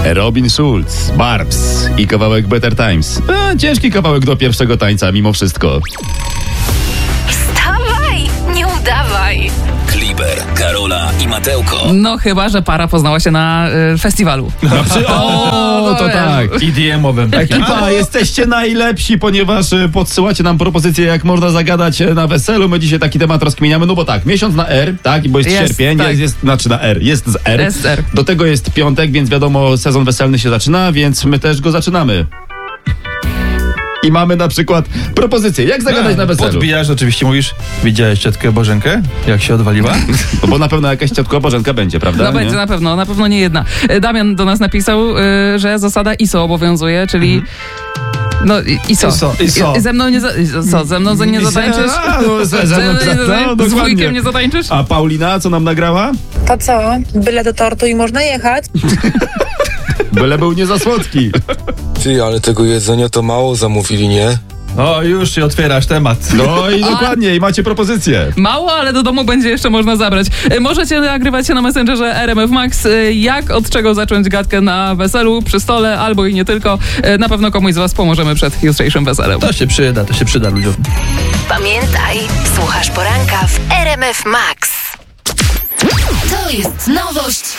Robin Schulz, Barbs i kawałek Better Times. Ciężki kawałek do pierwszego tańca mimo wszystko. Wstawaj, nie udawaj. Kliber, Karola i Matełko. No chyba, że para poznała się na festiwalu. To tak. EDM-owym. Ekipa, jesteście najlepsi, ponieważ podsyłacie nam propozycje, jak można zagadać na weselu. My dzisiaj taki temat rozkminiamy, no bo tak, miesiąc na R, tak, bo jest sierpień, tak. znaczy na R, jest z R. Jest z R. Do tego jest piątek, więc wiadomo, sezon weselny się zaczyna, więc my też go zaczynamy. I mamy na przykład propozycję, jak zagadać na weselu. Podbijasz, oczywiście mówisz, widziałeś ciotkę Bożenkę, jak się odwaliła? No bo na pewno jakaś ciotka Bożenka będzie, prawda? No będzie na pewno nie jedna. Damian do nas napisał, że zasada ISO obowiązuje, czyli no ISO. Ze mną nie ze mną nie zatańczysz? Z wujkiem nie zatańczysz? A Paulina, co nam nagrała? To co? Byle do tortu i można jechać? Byle był nie za słodki. Ty, ale tego jedzenia to mało zamówili, nie? O, już się otwierasz temat. No i dokładnie, i macie propozycję. Mało, ale do domu będzie jeszcze można zabrać. Możecie nagrywać się na Messengerze RMF Max. Jak, od czego zacząć gadkę na weselu, przy stole, albo i nie tylko. Na pewno komuś z was pomożemy przed jutrzejszym weselem. To się przyda ludziom. Pamiętaj, słuchasz poranka w RMF Max. To jest nowość